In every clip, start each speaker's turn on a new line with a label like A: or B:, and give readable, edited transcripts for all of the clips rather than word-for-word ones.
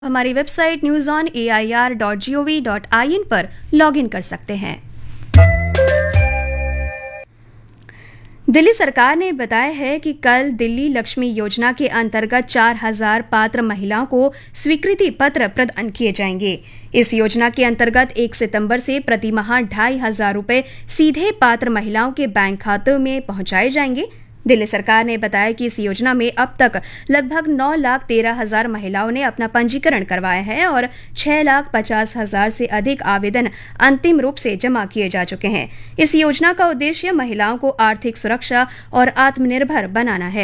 A: हमारी website newsonair.gov.in पर login कर सकते हैं। दिल्ली सरकार ने बताया है कि कल दिल्ली लक्ष्मी योजना के अंतर्गत 4,000 पात्र महिलाओं को स्वीकृति पत्र प्रदान किए जाएंगे। इस योजना के अंतर्गत 1 सितंबर से प्रति माह 2,500 रुपए सीधे पात्र महिलाओं के बैंक खातों में पहुंचाए जाएंगे। दिल्ली सरकार ने बताया कि इस योजना में अब तक लगभग 9,13,000 महिलाओं ने अपना पंजीकरण करवाया है और 6,50,000 से अधिक आवेदन अंतिम रूप से जमा किए जा चुके हैं। इस योजना का उद्देश्य महिलाओं को आर्थिक सुरक्षा और आत्मनिर्भर बनाना है।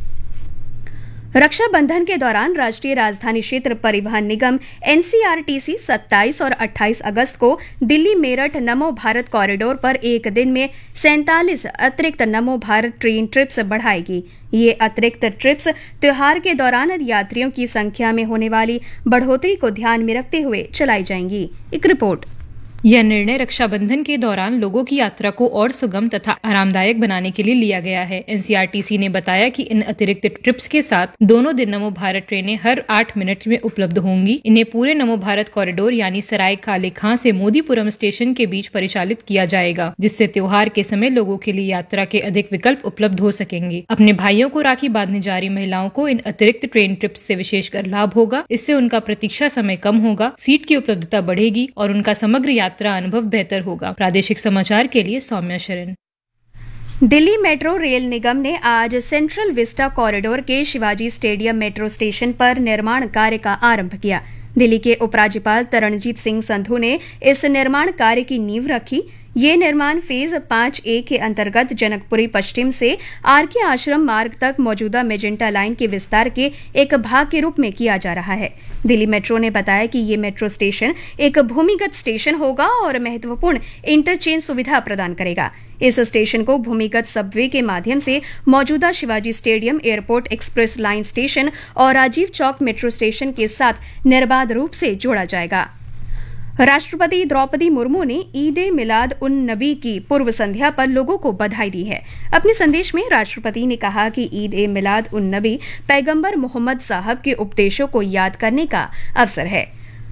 A: रक्षाबंधन के दौरान राष्ट्रीय राजधानी क्षेत्र परिवहन निगम एनसीआरटीसी 27 और 28 अगस्त को दिल्ली मेरठ नमो भारत कॉरिडोर पर एक दिन में 47 अतिरिक्त नमो भारत ट्रेन ट्रिप्स बढ़ाएगी। ये अतिरिक्त ट्रिप्स त्योहार के दौरान यात्रियों की संख्या में होने वाली बढ़ोतरी को ध्यान में रखते हुए चलाई जाएंगी। एक रिपोर्ट।
B: यह निर्णय रक्षाबंधन के दौरान लोगों की यात्रा को और सुगम तथा आरामदायक बनाने के लिए लिया गया है। एनसीआरटीसी ने बताया कि इन अतिरिक्त ट्रिप्स के साथ दोनों दिन नमो भारत ट्रेनें हर 8 मिनट में उपलब्ध होंगी। इन्हें पूरे नमो भारत कॉरिडोर यानी सराय काले खां से मोदीपुरम स्टेशन के बीच परिचालित किया जाएगा, जिससे त्योहार के समय लोगों के लिए यात्रा के अधिक विकल्प उपलब्ध हो सकेंगे। अपने भाइयों को राखी बांधने जा रही महिलाओं को इन अतिरिक्त ट्रेन ट्रिप्स से विशेषकर लाभ होगा। इससे उनका प्रतीक्षा समय कम होगा, सीट की उपलब्धता बढ़ेगी और उनका समग्र यात्रा अनुभव बेहतर होगा। प्रादेशिक समाचार के लिए सौम्या शरण।
A: दिल्ली मेट्रो रेल निगम ने आज सेंट्रल विस्टा कॉरिडोर के शिवाजी स्टेडियम मेट्रो स्टेशन पर निर्माण कार्य का आरंभ किया। दिल्ली के उपराज्यपाल तरणजीत सिंह संधू ने इस निर्माण कार्य की नींव रखी। ये निर्माण फेज 5A के अंतर्गत जनकपुरी पश्चिम से आरके आश्रम मार्ग तक मौजूदा मेजेंटा लाइन के विस्तार के एक भाग के रूप में किया जा रहा है। दिल्ली मेट्रो ने बताया कि ये मेट्रो स्टेशन एक भूमिगत स्टेशन होगा और महत्वपूर्ण इंटरचेंज सुविधा प्रदान करेगा। इस स्टेशन को भूमिगत सबवे के माध्यम से मौजूदा Shivaji stadium, airport express line station और राजीव चौक मेट्रो स्टेशन के साथ निर्बाध रूप से जोड़ा जाएगा। राष्ट्रपति द्रौपदी मुर्मू ने ईद ए मिलाद उन नबी की पूर्व संध्या पर लोगों को बधाई दी है। अपने संदेश में राष्ट्रपति ने कहा कि ईद ए मिलाद उन नबी पैगंबर मोहम्मद साहब के उपदेशों को याद करने का अवसर है।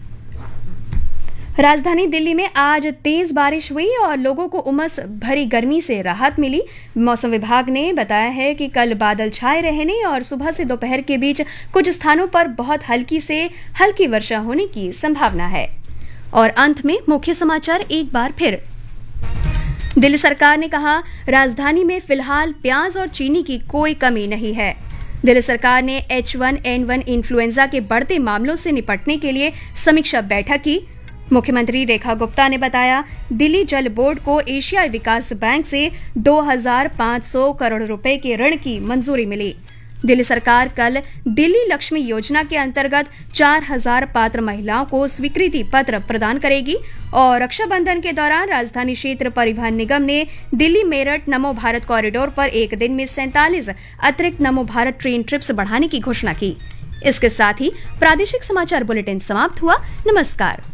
A: राजधानी दिल्ली में आज तेज बारिश हुई और लोगों को उमस भरी गर्मी से राहत मिली। मौसम विभाग ने बताया है कि कल बादल छाए रहने और सुबह से दोपहर के बीच कुछ स्थानों पर बहुत हल्की से हल्की वर्षा होने की संभावना है। और अंत में मुख्य समाचार एक बार फिर। दिल्ली सरकार ने कहा, राजधानी में फिलहाल प्याज और चीनी की कोई कमी नहीं है। दिल्ली सरकार ने H1N1 इन्फ्लुएंजा के बढ़ते मामलों से निपटने के लिए समीक्षा बैठक की। मुख्यमंत्री रेखा गुप्ता ने बताया, दिल्ली जल बोर्ड को एशियाई विकास बैंक से 2,500 करोड़ रुपए के ऋण की मंजूरी मिली। दिल्ली सरकार कल दिल्ली लक्ष्मी योजना के अंतर्गत 4,000 पात्र महिलाओं को स्वीकृति पत्र प्रदान करेगी और रक्षाबंधन के दौरान राजधानी क्षेत्र परिवहन निगम ने दिल्ली मेरठ नमो भारत कॉरिडोर पर एक दिन में 47 अतिरिक्त नमो भारत ट्रेन ट्रिप्स बढ़ाने की घोषणा की। इसके साथ ही प्रादेशिक समाचार बुलेटिन समाप्त हुआ। नमस्कार।